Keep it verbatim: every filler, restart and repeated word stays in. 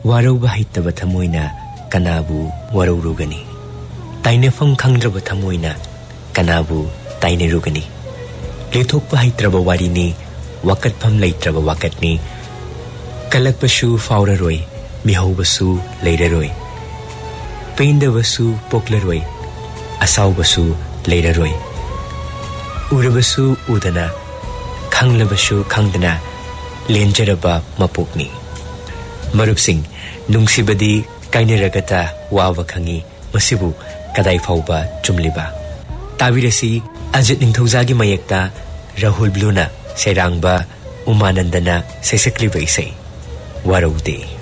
वारौबा हैतबा थमोइना कनाबु वारौरुगनी ताइनेफम खंद्रबा थमोइना कनाबु ताइनेरुगनी लेथोकपा हैत्रबा वारिनी वाकटफम लैत्रबा वाकटनी कलकपसु फाउररोय मिहौबसु लैररोय पेंदबसु पोक्लरोय असाउबसु लैररोय उरबसु उदना खंगलबसु खंगदना लेंजरबा मपोकनी मरुपसिंग नुंगसिबदी काइनेरगता वावा खंगी मसिबु कदाई फाउबा चुमलिबा ताबिरसी अजित निंथौजागी मयेक्ता राहुल ब्लूना सेरांगबा उमानंदना सैसक्लिबा इसै वारौदे।